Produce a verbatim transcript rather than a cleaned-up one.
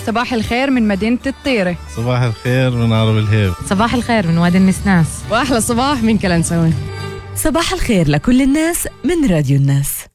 صباح الخير من مدينة الطيرة. صباح الخير من عرب الهيب. صباح الخير من وادي النسناس. وأحلى صباح من كلنسوي. صباح الخير لكل الناس من راديو الناس.